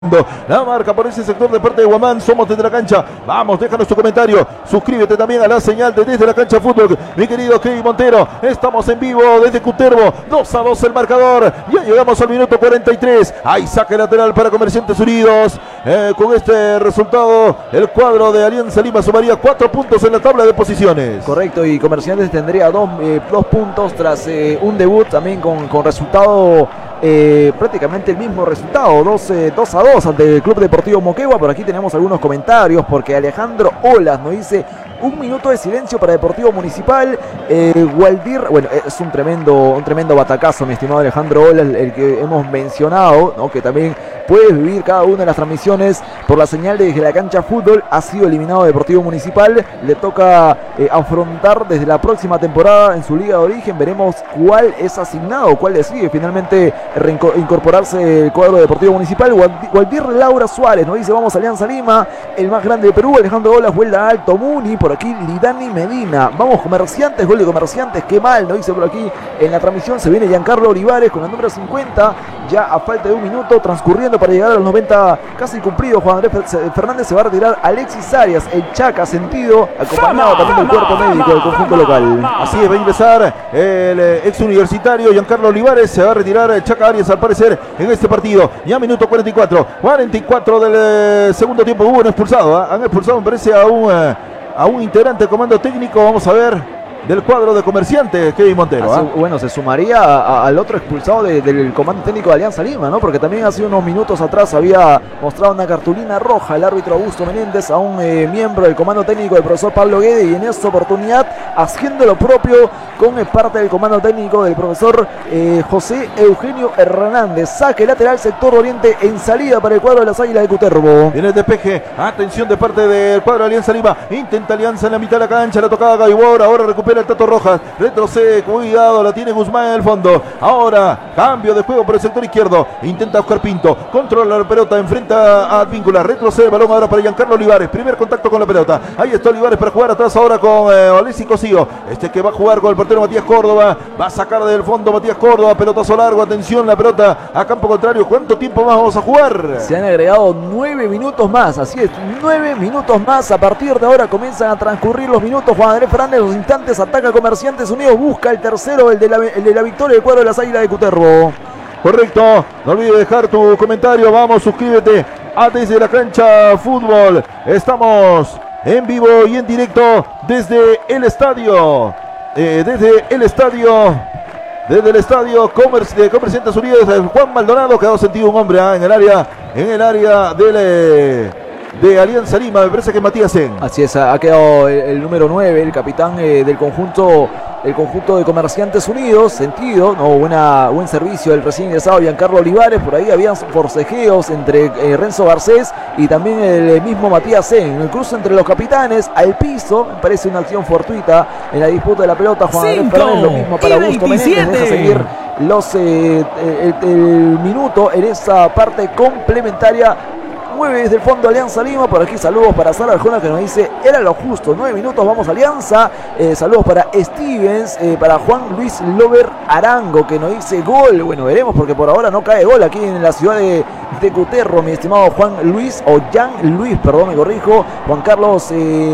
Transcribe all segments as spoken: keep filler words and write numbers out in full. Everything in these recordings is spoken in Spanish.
La marca por ese sector de parte de Guamán. Somos desde la cancha. Vamos, déjanos tu comentario. Suscríbete también a la señal de Desde la Cancha Fútbol. Mi querido Kevin Montero. Estamos en vivo desde Cutervo. dos a dos el marcador. Ya llegamos al minuto cuarenta y tres. Hay saque lateral para Comerciantes Unidos. Eh, con este resultado, el cuadro de Alianza Lima sumaría cuatro puntos en la tabla de posiciones. Correcto, y Comerciantes tendría dos, eh, dos puntos tras eh, un debut también con, con resultado. Eh, prácticamente el mismo resultado, dos, eh, dos a dos ante el Club Deportivo Moquegua. Por aquí tenemos algunos comentarios porque Alejandro Olas nos dice: un minuto de silencio para Deportivo Municipal. eh, Waldir, bueno, es un tremendo, un tremendo batacazo, mi estimado Alejandro Olas, el que hemos mencionado, ¿no? Que también puedes vivir cada una de las transmisiones por la señal de Desde la Cancha Fútbol. Ha sido eliminado Deportivo Municipal, le toca eh, afrontar desde la próxima temporada en su liga de origen. Veremos cuál es asignado, cuál decide finalmente incorporarse el cuadro Deportivo Municipal. Waldir Laura Suárez nos dice: vamos Alianza Lima, el más grande de Perú. Alejandro Olas, vuelta alto Muni. Por aquí Lidani Medina: vamos Comerciantes, gol de Comerciantes, qué mal, nos dice por aquí en la transmisión. Se viene Giancarlo Olivares con el número cincuenta, ya a falta de un minuto transcurriendo para llegar a los noventa casi cumplidos. Juan Andrés Fernández. Se va a retirar Alexis Arias, el Chaca sentido, acompañado también del cuerpo médico del conjunto local. Así es, va a ingresar el ex universitario Giancarlo Olivares. Se va a retirar el Chaca Arias al parecer en este partido. Ya minuto cuarenta y cuatro, cuarenta y cuatro del eh, segundo tiempo. Hubo un expulsado, ¿eh? Han expulsado, me parece, a un, eh, a un integrante del comando técnico. Vamos a ver, del cuadro de Comerciantes, Kevin Montero. Así, ¿eh? Bueno, se sumaría a, a, al otro expulsado de, del comando técnico de Alianza Lima, ¿no? Porque también hace unos minutos atrás había mostrado una cartulina roja el árbitro Augusto Menéndez a un eh, miembro del comando técnico del profesor Pablo Guede, y en esta oportunidad haciendo lo propio con eh, parte del comando técnico del profesor eh, José Eugenio Hernández. Saque lateral sector oriente en salida para el cuadro de las Águilas de Cutervo. Viene el despeje, atención de parte del cuadro de Alianza Lima. Intenta Alianza en la mitad de la cancha, la tocada Gaibor, ahora recupera el Tato Rojas, retrocede, cuidado, la tiene Guzmán en el fondo. Ahora cambio de juego por el sector izquierdo, intenta Oscar Pinto, controla la pelota, enfrenta a Advíncula, retrocede el balón ahora para Giancarlo Olivares, primer contacto con la pelota. Ahí está Olivares para jugar atrás ahora con eh, Alessi Cosío, este que va a jugar con el portero Matías Córdoba, va a sacar del fondo Matías Córdoba, pelotazo largo, atención, la pelota a campo contrario. ¿Cuánto tiempo más vamos a jugar? Se han agregado nueve minutos más, así es, nueve minutos más. A partir de ahora comienzan a transcurrir los minutos. Juan Andrés Fernández, los instantes, ataca Comerciantes Unidos, busca el tercero, el de la, el de la victoria del cuadro de las Águilas de Cutervo. Correcto, no olvides dejar tu comentario, vamos, suscríbete a Desde la Cancha Fútbol. Estamos en vivo y en directo desde el estadio, eh, desde el estadio, desde el estadio Comerci de Comerciantes Unidos. Juan Maldonado, quedó sentido un hombre ¿eh? en el área, en el área del... Eh, de Alianza Lima, me parece que Matías En. Así es, ha quedado el, el número nueve, el capitán eh, del conjunto el conjunto de Comerciantes Unidos, sentido, no, buena, buen servicio del recién ingresado Giancarlo Olivares. Por ahí habían forcejeos entre eh, Renzo Garcés y también el mismo Matías En. El cruce entre los capitanes al piso, me parece una acción fortuita en la disputa de la pelota. Juan Andrés Fernández, lo mismo para Augusto Menéndez, deja seguir los, eh, el, el minuto en esa parte complementaria. Mueve desde el fondo Alianza Lima. Por aquí saludos para Sara Arjona, que nos dice: era lo justo, nueve minutos, vamos Alianza. Eh, saludos para Stevens, eh, para Juan Luis Lover Arango, que nos dice: gol. Bueno, veremos, porque por ahora no cae gol aquí en la ciudad de, de Cutervo, mi estimado Juan Luis, o Jan Luis, perdón, me corrijo. Juan Carlos eh,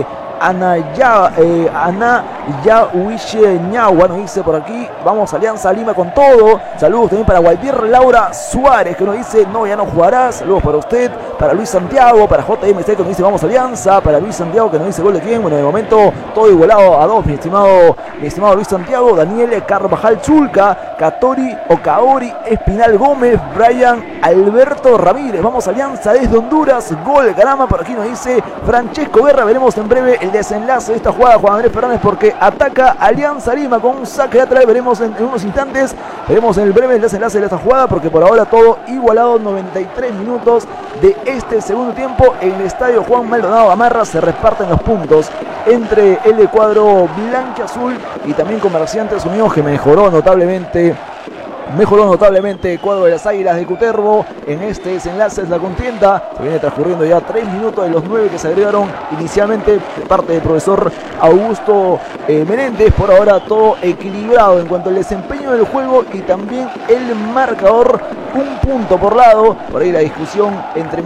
Anaya, eh, Anaya Huiche Ñagua nos dice por aquí: vamos Alianza Lima con todo. Saludos también para Waldir Laura Suárez, que nos dice: no, ya no jugarás. Saludos para usted, para Luis Santiago, para J M C, que nos dice: vamos Alianza. Para Luis Santiago, que nos dice: gol de quién. Bueno, de momento todo igualado a dos, mi estimado, mi estimado Luis Santiago. Daniel Carvajal Chulca, Catori o Kaori Espinal Gómez, Brian Alberto Ramírez, vamos Alianza desde Honduras, gol caramba. Por aquí nos dice Francesco Guerra: veremos en breve el desenlace de esta jugada, Juan Andrés Fernández, porque ataca Alianza Lima con un saque lateral. Veremos en, en unos instantes, veremos en el breve el desenlace de esta jugada, porque por ahora todo igualado. Noventa y tres minutos de este segundo tiempo en el estadio Juan Maldonado Gamarra. Se reparten los puntos entre el de cuadro blanquiazul y también Comerciantes Unidos, que mejoró notablemente Mejoró notablemente el cuadro de las Águilas de Cutervo. En este desenlace es la contienda. Se viene transcurriendo ya tres minutos de los nueve que se agregaron inicialmente de parte del profesor Augusto eh, Menéndez. Por ahora todo equilibrado en cuanto al desempeño del juego y también el marcador. Un punto por lado. Por ahí la discusión entre